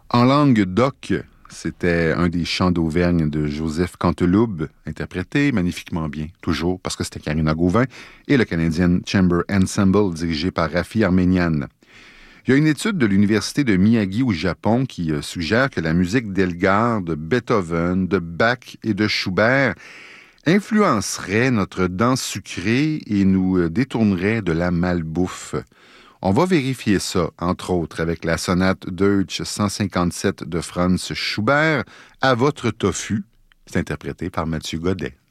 En langue d'oc, c'était un des chants d'Auvergne de Joseph Canteloube, interprété magnifiquement bien, toujours parce que c'était Karina Gauvin, et le Canadian Chamber Ensemble dirigé par Rafi Arménian. Il y a une étude de l'Université de Miyagi au Japon qui suggère que la musique d'Elgar, de Beethoven, de Bach et de Schubert influencerait notre danse sucrée et nous détournerait de la malbouffe. On va vérifier ça, entre autres, avec la sonate Deutsch 157 de Franz Schubert, À votre tofu. C'est interprété par Mathieu Godet.